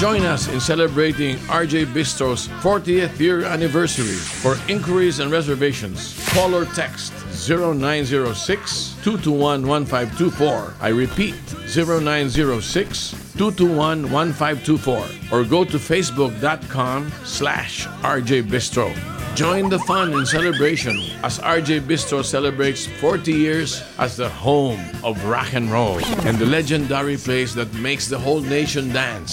Join us in celebrating RJ Bistro's 40th year anniversary. For inquiries and reservations, call or text 0906-221-1524. I repeat, 0906-221-1524. Or go to facebook.com/RJ Bistro. Join the fun and celebration as RJ Bistro celebrates 40 years as the home of rock and roll and the legendary place that makes the whole nation dance.